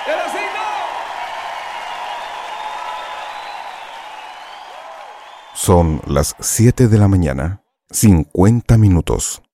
¡El signo! Son las 7 de la mañana, 50 minutos.